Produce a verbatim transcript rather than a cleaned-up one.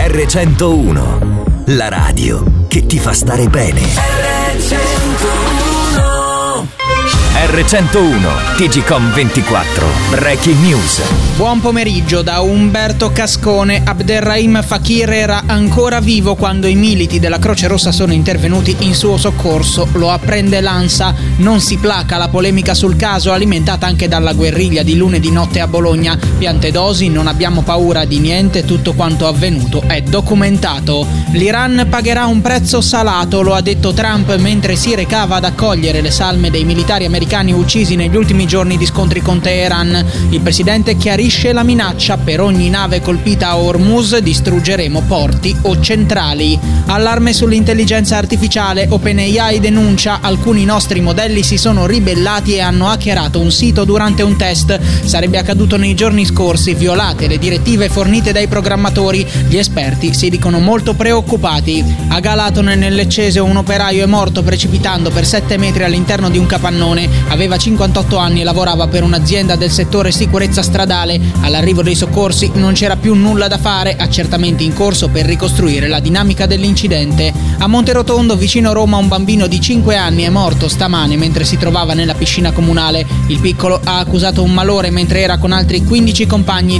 erre centouno, la radio che ti fa stare bene. erre centouno erre centouno, T G Com ventiquattro, Breaking News. Buon pomeriggio da Umberto Cascone. Abderrahim Fakir era ancora vivo quando i militi della Croce Rossa sono intervenuti in suo soccorso. Lo apprende l'ANSA. Non si placa la polemica sul caso, alimentata anche dalla guerriglia di lunedì notte a Bologna. Piante dosi, non abbiamo paura di niente, tutto quanto avvenuto è documentato. L'Iran pagherà un prezzo salato, lo ha detto Trump mentre si recava ad accogliere le salme dei militari americani uccisi negli ultimi giorni di scontri con Teheran. Il presidente chiarisce la minaccia: per ogni nave colpita a Hormuz distruggeremo porti o centrali. Allarme sull'intelligenza artificiale. OpenAI denuncia: alcuni nostri modelli si sono ribellati e hanno hackerato un sito durante un test. Sarebbe accaduto nei giorni scorsi, violate le direttive fornite dai programmatori. Gli esperti si dicono molto preoccupati. A Galatone nel Leccese un operaio è morto precipitando per sette metri all'interno di un capannone. Aveva cinquantotto anni e lavorava per un'azienda del settore sicurezza stradale. All'arrivo dei soccorsi non c'era più nulla da fare, accertamenti in corso per ricostruire la dinamica dell'incidente. A Monterotondo, vicino Roma, un bambino di cinque anni è morto stamane mentre si trovava nella piscina comunale. Il piccolo ha accusato un malore mentre era con altri quindici compagni